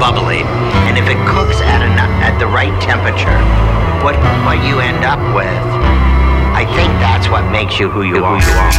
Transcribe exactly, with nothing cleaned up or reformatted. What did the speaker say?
bubbly. And if it cooks at a, at the right temperature, what what you end up with, I think that's what makes you who you are.